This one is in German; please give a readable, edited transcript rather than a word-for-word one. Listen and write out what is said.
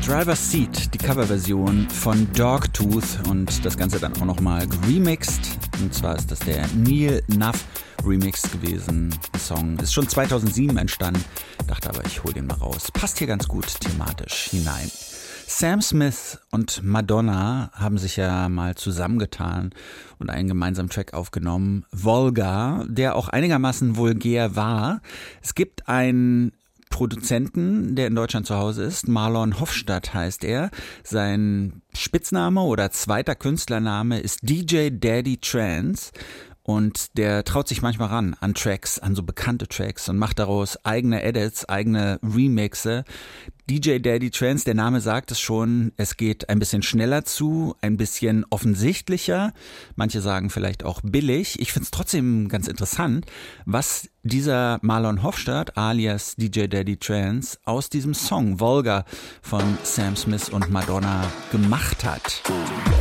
Driver's Seat, die Coverversion von Dogtooth und das Ganze dann auch nochmal geremixed. Und zwar ist das der Neil Nuff Remix gewesen. Der Song ist schon 2007 entstanden, dachte aber, ich hole den mal raus. Passt hier ganz gut thematisch hinein. Sam Smith und Madonna haben sich ja mal zusammengetan und einen gemeinsamen Track aufgenommen, Vulgar, der auch einigermaßen vulgär war. Es gibt einen Produzenten, der in Deutschland zu Hause ist, Marlon Hofstadt heißt er. Sein Spitzname oder zweiter Künstlername ist DJ Daddy Trance. Und der traut sich manchmal ran an Tracks, an so bekannte Tracks und macht daraus eigene Edits, eigene Remixe. DJ Daddy Trance, der Name sagt es schon, es geht ein bisschen schneller zu, ein bisschen offensichtlicher. Manche sagen vielleicht auch billig. Ich finde es trotzdem ganz interessant, was dieser Marlon Hofstadt alias DJ Daddy Trance aus diesem Song Vulgar von Sam Smith und Madonna gemacht hat.